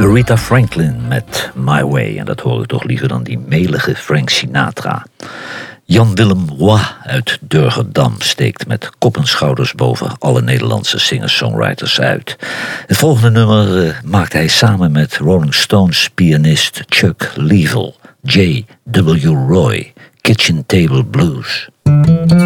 Aretha Franklin met My Way. En dat hoor ik toch liever dan die melige Frank Sinatra. Jan-Willem Roy uit Durgerdam steekt met kop en schouders boven alle Nederlandse singer-songwriters uit. Het volgende nummer maakt hij samen met Rolling Stones pianist Chuck Leavell, J.W. Roy, Kitchen Table Blues.